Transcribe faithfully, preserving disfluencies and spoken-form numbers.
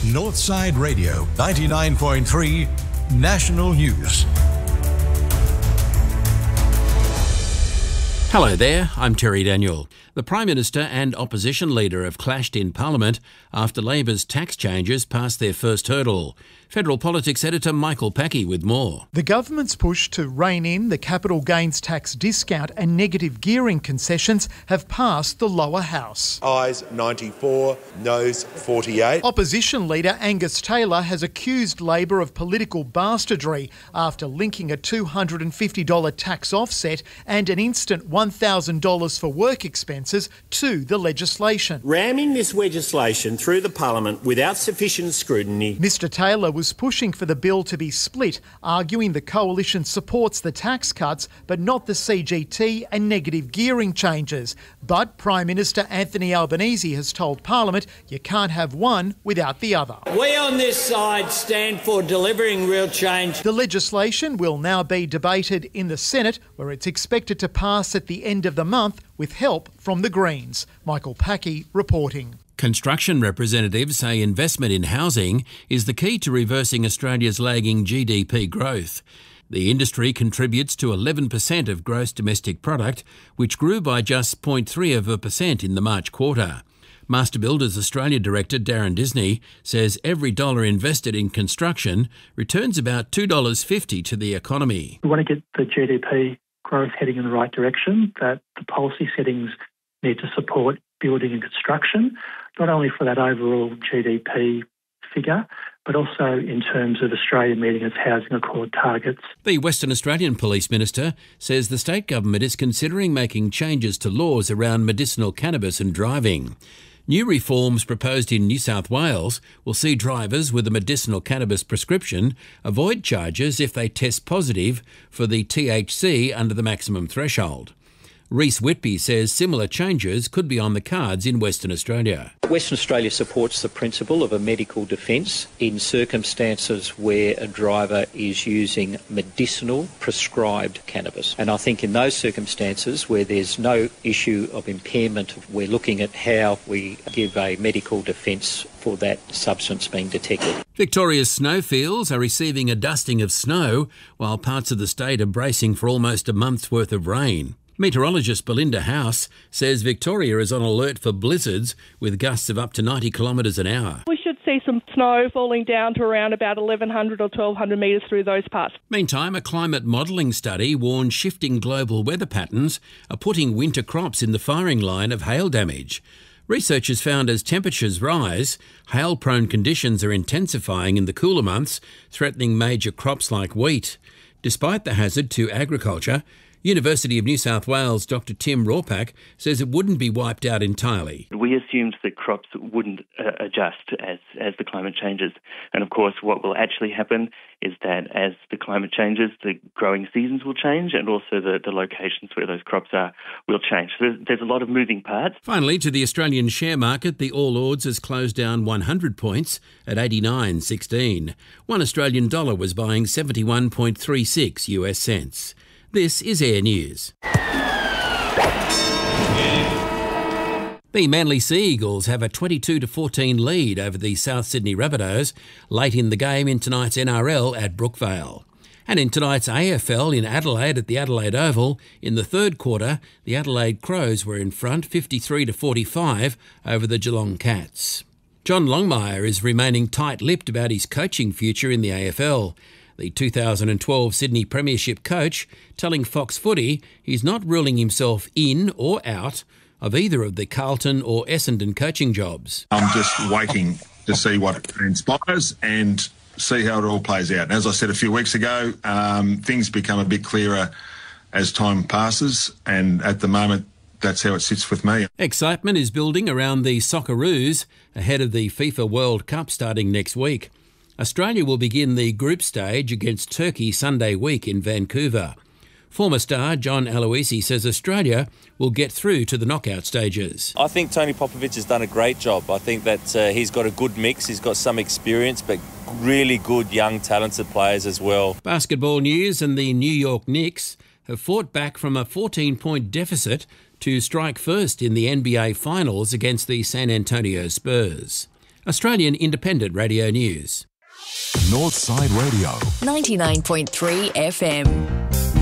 Northside Radio, ninety-nine point three National News. Hello there, I'm Terry Daniel. The Prime Minister and opposition leader have clashed in Parliament after Labor's tax changes passed their first hurdle. Federal Politics editor Michael Packey with more. The government's push to rein in the capital gains tax discount and negative gearing concessions have passed the lower house. Ayes ninety-four, noes forty-eight. Opposition leader Angus Taylor has accused Labor of political bastardry after linking a two hundred fifty dollars tax offset and an instant one thousand dollars for work expenses to the legislation. Ramming this legislation through the Parliament without sufficient scrutiny. Mr Taylor was pushing for the bill to be split, arguing the coalition supports the tax cuts but not the C G T and negative gearing changes. But Prime Minister Anthony Albanese has told Parliament you can't have one without the other. We on this side stand for delivering real change. The legislation will now be debated in the Senate, where it's expected to pass at the end of the month with help from the Greens. Michael Packey reporting. Construction representatives say investment in housing is the key to reversing Australia's lagging G D P growth. The industry contributes to eleven percent of gross domestic product, which grew by just zero point three of a percent in the March quarter. Master Builders Australia Director Darren Disney says every dollar invested in construction returns about two dollars fifty to the economy. We want to get the G D P growth heading in the right direction, that the policy settings need to support building and construction, not only for that overall G D P figure, but also in terms of Australia meeting its housing accord targets. The Western Australian Police Minister says the state government is considering making changes to laws around medicinal cannabis and driving. New reforms proposed in New South Wales will see drivers with a medicinal cannabis prescription avoid charges if they test positive for the T H C under the maximum threshold. Rhys Whitby says similar changes could be on the cards in Western Australia. Western Australia supports the principle of a medical defence in circumstances where a driver is using medicinal prescribed cannabis. And I think in those circumstances where there's no issue of impairment, we're looking at how we give a medical defence for that substance being detected. Victoria's snowfields are receiving a dusting of snow while parts of the state are bracing for almost a month's worth of rain. Meteorologist Belinda House says Victoria is on alert for blizzards with gusts of up to ninety kilometres an hour. We should see some snow falling down to around about eleven hundred or twelve hundred metres through those parts. Meantime, a climate modelling study warns shifting global weather patterns are putting winter crops in the firing line of hail damage. Researchers found as temperatures rise, hail-prone conditions are intensifying in the cooler months, threatening major crops like wheat. Despite the hazard to agriculture, University of New South Wales Doctor Tim Rawpack says it wouldn't be wiped out entirely. We assumed that crops wouldn't uh, adjust as, as the climate changes. And of course, what will actually happen is that as the climate changes, the growing seasons will change and also the, the locations where those crops are will change. So there's, there's a lot of moving parts. Finally, to the Australian share market, the All Ords has closed down one hundred points at eighty-nine sixteen. One Australian dollar was buying seventy-one point three six US cents. This is Air News. The Manly Sea Eagles have a twenty-two to fourteen lead over the South Sydney Rabbitohs late in the game in tonight's N R L at Brookvale. And in tonight's A F L in Adelaide at the Adelaide Oval, in the third quarter, the Adelaide Crows were in front fifty-three to forty-five over the Geelong Cats. John Longmire is remaining tight-lipped about his coaching future in the A F L. The two thousand twelve Sydney Premiership coach telling Fox Footy he's not ruling himself in or out of either of the Carlton or Essendon coaching jobs. I'm just waiting to see what transpires and see how it all plays out. And as I said a few weeks ago, um, things become a bit clearer as time passes, and at the moment that's how it sits with me. Excitement is building around the Socceroos ahead of the FIFA World Cup starting next week. Australia will begin the group stage against Turkey Sunday week in Vancouver. Former star John Aloisi says Australia will get through to the knockout stages. I think Tony Popovic has done a great job. I think that uh, he's got a good mix. He's got some experience, but really good, young, talented players as well. Basketball news, and the New York Knicks have fought back from a fourteen-point deficit to strike first in the N B A Finals against the San Antonio Spurs. Australian Independent Radio News. Northside Radio. ninety-nine point three F M.